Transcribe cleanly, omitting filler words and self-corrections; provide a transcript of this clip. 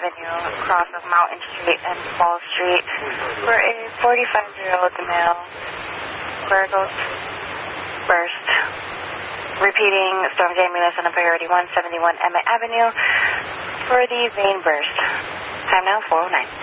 Avenue, cross of Mountain Street and Fall Street, for a 45-year-old male. Varicose burst. Repeating, Storm Jamulus on a priority 171 Emmett Avenue for the vein burst. Time now, 4:09.